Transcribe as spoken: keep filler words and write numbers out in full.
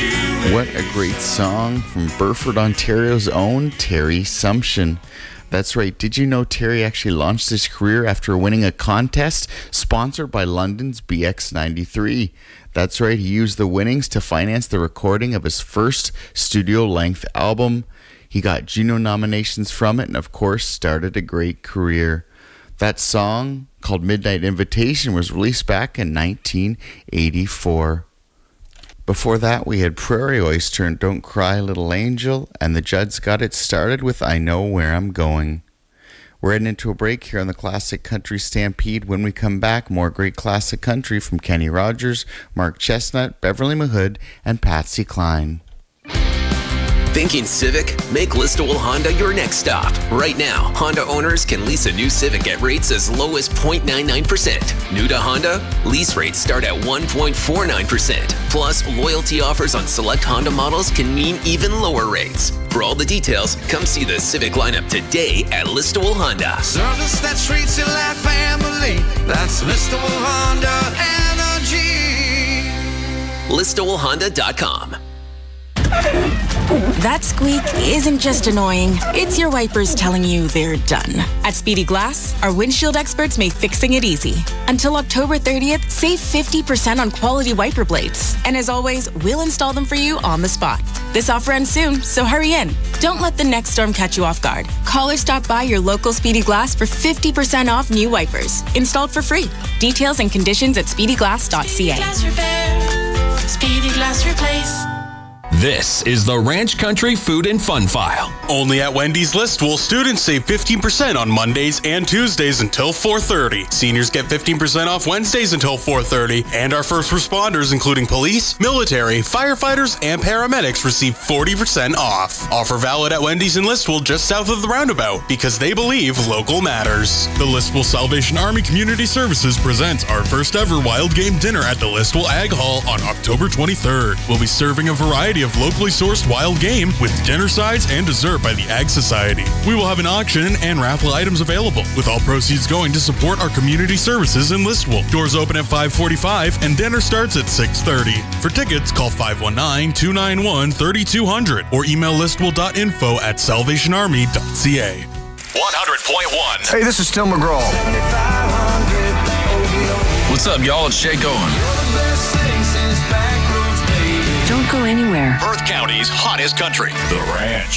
What a great song from Burford, Ontario's own Terry Sumption. That's right. Did you know Terry actually launched his career after winning a contest sponsored by London's B X ninety-three? That's right. He used the winnings to finance the recording of his first studio-length album. He got Juno nominations from it and, of course, started a great career. That song, called Midnight Invitation, was released back in nineteen eighty-four. Before that, we had Prairie Oyster and Don't Cry Little Angel, and the Judds got it started with I Know Where I'm Going. We're heading into a break here on the Classic Country Stampede. When we come back, more great classic country from Kenny Rogers, Mark Chestnut, Beverly Mahood, and Patsy Cline. Thinking Civic? Make Listowel Honda your next stop. Right now, Honda owners can lease a new Civic at rates as low as zero point nine nine percent. New to Honda? Lease rates start at one point four nine percent. Plus, loyalty offers on select Honda models can mean even lower rates. For all the details, come see the Civic lineup today at Listowel Honda. Service that treats you like family. That's Listowel Honda Energy. Listowel Honda dot com. That squeak isn't just annoying. It's your wipers telling you they're done. At Speedy Glass, our windshield experts make fixing it easy. Until October thirtieth, save fifty percent on quality wiper blades. And as always, we'll install them for you on the spot. This offer ends soon, so hurry in. Don't let the next storm catch you off guard. Call or stop by your local Speedy Glass for fifty percent off new wipers. Installed for free. Details and conditions at speedy glass dot c a. Speedy Glass Repair. Speedy Glass Replace. This is the Ranch Country Food and Fun File. Only at Wendy's Listowel, students save fifteen percent on Mondays and Tuesdays until four thirty. Seniors get fifteen percent off Wednesdays until four thirty. And our first responders, including police, military, firefighters, and paramedics, receive forty percent off. Offer valid at Wendy's in Listowel, just south of the roundabout, because they believe local matters. The Listowel Salvation Army Community Services presents our first ever wild game dinner at the Listowel Ag Hall on October twenty-third. We'll be serving a variety of locally sourced wild game with dinner sides and dessert by the Ag Society. We will have an auction and raffle items available, with all proceeds going to support our community services in Listowel. Doors open at five forty-five and dinner starts at six thirty. For tickets, call five one nine, two nine one, three two zero zero or email listowel dot info at salvation army dot c a. one hundred point one. Hey, this is Tim McGraw. What's up, y'all? It's Shay Cohen. Don't go anywhere. Perth County's hottest country. The Ranch.